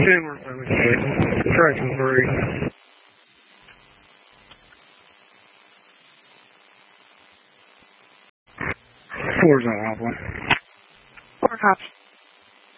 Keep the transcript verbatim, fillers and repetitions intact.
ten, we're finally safe. Traction three. Four's on Alpha. Four cops.